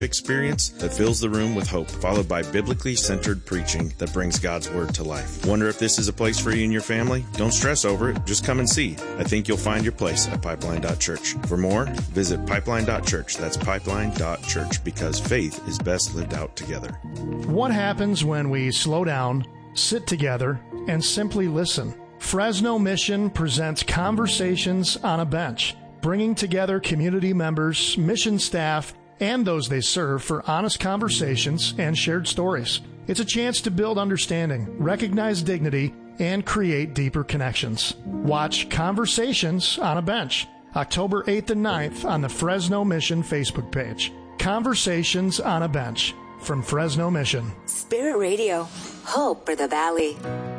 experience that fills the room with hope, followed by biblically centered preaching that brings God's word to life. Wonder if this is a place for you and your family? Don't stress over it. Just come and see. I think you'll find your place at Pipeline.Church. For more, visit Pipeline.Church. That's Pipeline.Church, because faith is best lived out together. What happens when we slow down, sit together, and simply listen? Fresno Mission presents Conversations on a Bench, bringing together community members, mission staff, and those they serve for honest conversations and shared stories. It's a chance to build understanding, recognize dignity, and create deeper connections. Watch Conversations on a Bench, October 8th and 9th on the Fresno Mission Facebook page. Conversations on a Bench from Fresno Mission. Spirit Radio, hope for the valley.